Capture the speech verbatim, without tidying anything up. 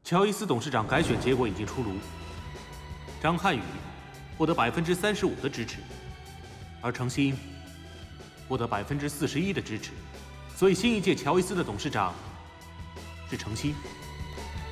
乔伊斯董事长改选结果已经出炉，张瀚宇获得百分之三十五的支持，而程心获得百分之四十一的支持，所以新一届乔伊斯的董事长是程心。